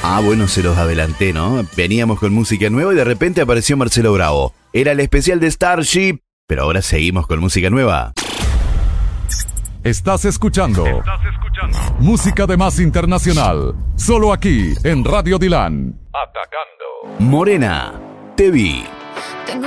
Ah, bueno, se los adelanté, ¿no? Veníamos con música nueva y de repente apareció Marcelo Bravo. Era el especial de Starship, pero ahora seguimos con música nueva. Estás escuchando música de más internacional, solo aquí en Radio Dilan. Morena, te vi.